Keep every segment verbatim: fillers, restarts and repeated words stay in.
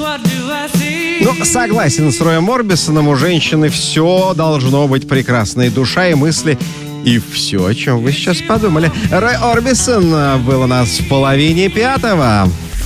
Ну, согласен с Роем Орбисоном, у женщины все должно быть прекрасно, и душа, и мысли, и все, о чем вы сейчас подумали. Рой Орбисон был у нас в половине пятого.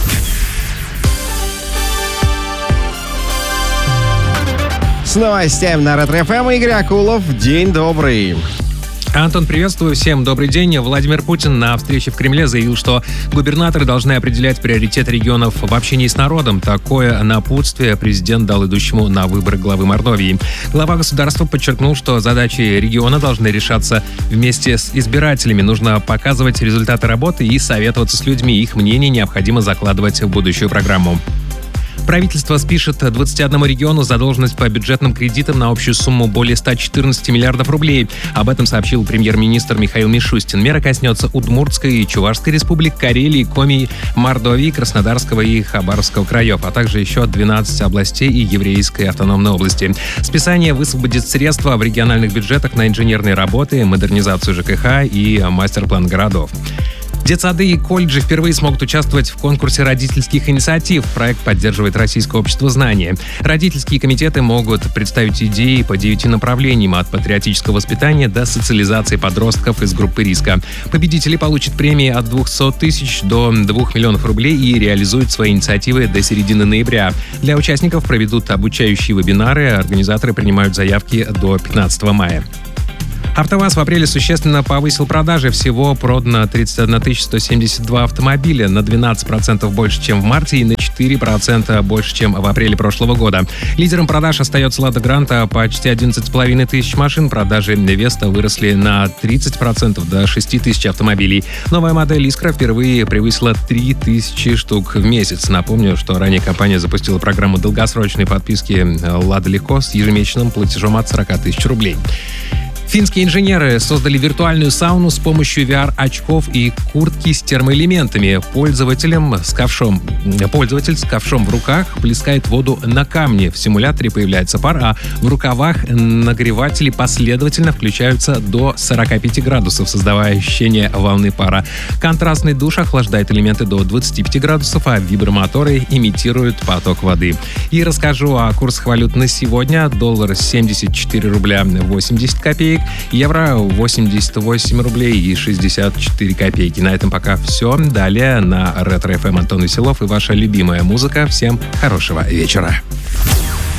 С новостями на Ретро-эф эм Игорь Акулов. День добрый. Антон, приветствую. Всем добрый день. Владимир Путин на встрече в Кремле заявил, что губернаторы должны определять приоритет регионов в общении с народом. Такое напутствие президент дал идущему на выборы главы Мордовии. Глава государства подчеркнул, что задачи региона должны решаться вместе с избирателями. Нужно показывать результаты работы и советоваться с людьми. Их мнение необходимо закладывать в будущую программу. Правительство спишет двадцати одному региону задолженность по бюджетным кредитам на общую сумму более ста четырнадцати миллиардов рублей. Об этом сообщил премьер-министр Михаил Мишустин. Мера коснется Удмуртской и Чувашской республик, Карелии, Коми, Мордовии, Краснодарского и Хабаровского краев, а также еще двенадцати областей и Еврейской автономной области. Списание высвободит средства в региональных бюджетах на инженерные работы, модернизацию ЖКХ и мастер-план городов. Детсады и колледжи впервые смогут участвовать в конкурсе родительских инициатив. Проект поддерживает Российское общество знания. Родительские комитеты могут представить идеи по девяти направлениям, от патриотического воспитания до социализации подростков из группы риска. Победители получат премии от двухсот тысяч до двух миллионов рублей и реализуют свои инициативы до середины ноября. Для участников проведут обучающие вебинары, организаторы принимают заявки до пятнадцатого мая. АвтоВАЗ в апреле существенно повысил продажи. Всего продано тридцать одна тысяча сто семьдесят два автомобиля, на двенадцать процентов больше, чем в марте, и на четыре процента больше, чем в апреле прошлого года. Лидером продаж остается Лада Гранта, почти одиннадцать с половиной тысяч машин. Продажи Веста выросли на тридцать процентов, до шести тысяч автомобилей. Новая модель Искра впервые превысила три тысячи штук в месяц. Напомню, что ранее компания запустила программу долгосрочной подписки Лада Легко с ежемесячным платежом от сорока тысяч рублей. Финские инженеры создали виртуальную сауну с помощью ви ар-очков и куртки с термоэлементами. Пользователям с ковшом, пользователь с ковшом в руках плескает воду на камне. В симуляторе появляется пар, а в рукавах нагреватели последовательно включаются до сорока пяти градусов, создавая ощущение волны пара. Контрастный душ охлаждает элементы до двадцати пяти градусов, а вибромоторы имитируют поток воды. И расскажу о курсах валют на сегодня. Доллар семьдесят четыре рубля восемьдесят копеек. Евро восемьдесят восемь рублей и шестьдесят четыре копейки. На этом пока все. Далее на Ретро-эф эм Антон Веселов и ваша любимая музыка. Всем хорошего вечера.